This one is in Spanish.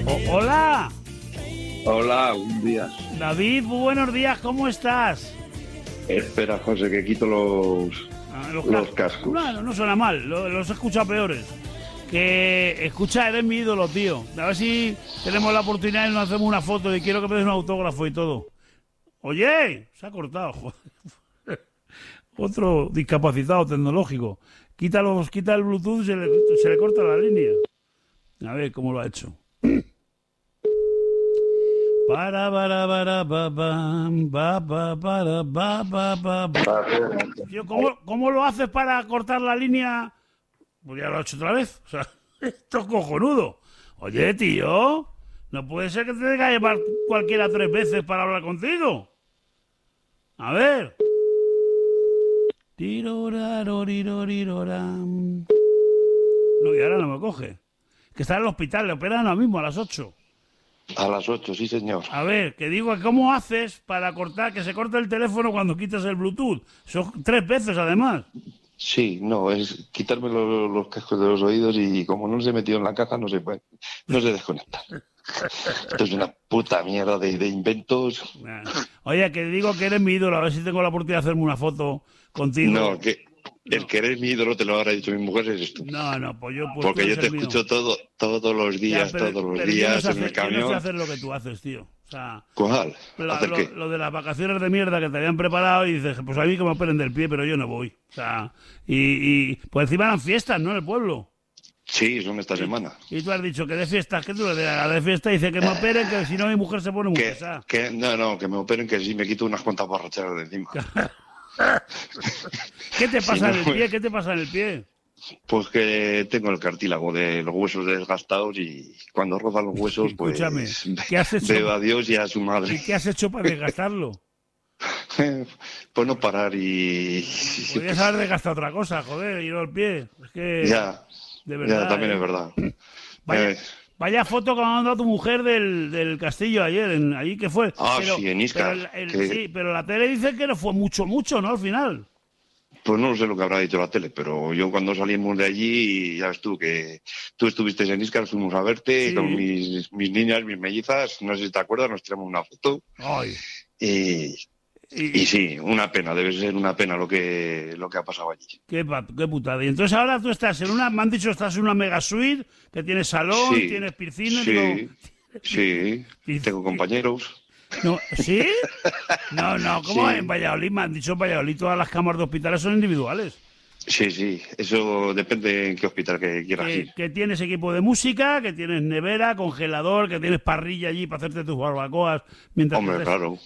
Hola, Hola, buenos días. David, buenos días, ¿cómo estás? Espera, José, que quito los Los cascos. Bueno, no suena mal, los he escuchado peores. Que escucha, eres mi ídolo, tío. A ver si tenemos la oportunidad y nos hacemos una foto y quiero que me des un autógrafo y todo. Oye, se ha cortado, joder. Otro discapacitado tecnológico. Quita el Bluetooth y se le corta la línea. A ver cómo lo ha hecho. Para, ba, bam, ba, para, ba. Tío, ¿cómo lo haces para cortar la línea? Pues ya lo he hecho otra vez. O sea, esto es cojonudo. Oye, tío, no puede ser que te tenga que llamar cualquiera 3 veces para hablar contigo. A ver. Tiroraroriroram. No, y ahora no me coge. Que está en el hospital, le operan ahora mismo a las 8. A las 8, sí, señor. A ver, que digo, ¿cómo haces para cortar, que se corte el teléfono cuando quitas el Bluetooth? Son 3 veces, además. Sí, no, es quitarme los cascos de los oídos y como no se metió en la caja, no se puede, no se desconecta. Esto es una puta mierda de inventos. Oye, que digo que eres mi ídolo, a ver si tengo la oportunidad de hacerme una foto contigo. No, que el No. que eres mi ídolo te lo habrá dicho mi mujer, eres tú. No, pues tú Porque yo eres te el mío. escucho todos los días, Ya, todos los pero días yo en el yo no sé camión. hacer lo que tú haces, tío. O sea, ¿Cuál? ¿Hacer qué? lo de las vacaciones de mierda que te habían preparado y dices, pues a mí que me operen del pie, pero yo no voy. O sea, pues encima eran fiestas, ¿no? En el pueblo. Sí, son esta semana. Y tú has dicho que de fiestas, que tú le das de fiesta y dice que me operen, que si no mi mujer se pone muy pesada. No, que me operen, que sí me quito unas cuantas borracheras de encima. ¿Qué te pasa Sí, en el pie? ¿Qué te pasa en el pie? Pues que tengo el cartílago de los huesos desgastados y cuando rozan los huesos, Escúchame, pues ¿qué has hecho? veo a Dios y a su madre. ¿Y qué has hecho para desgastarlo? Pues no parar y... Podrías haber desgastado otra cosa, joder, y no el pie. Es que, Ya, de verdad. ya, también es verdad. Vaya foto que me ha mandado tu mujer del castillo ayer, allí que fue. Sí, en Íscar. Sí, pero la tele dice que no fue mucho, ¿no? Al final. Pues no sé lo que habrá dicho la tele, pero yo cuando salimos de allí, ya ves tú, que tú estuviste en Íscar, fuimos a verte Sí. con mis niñas, mis mellizas, no sé si te acuerdas, nos tiramos una foto. Ay. Y sí, una pena, debe ser una pena lo que ha pasado allí. Qué putada. Y entonces ahora tú estás me han dicho, estás en una mega suite, que tienes salón, Sí, tienes piscina. sí, Digo, sí, tengo compañeros. No, ¿sí? No, ¿cómo Sí. en Valladolid? Me han dicho en Valladolid todas las cámaras de hospitales son individuales. Sí, eso depende en qué hospital que quieras ir. Que tienes equipo de música, que tienes nevera, congelador, que tienes parrilla allí para hacerte tus barbacoas mientras Hombre, que estés, claro.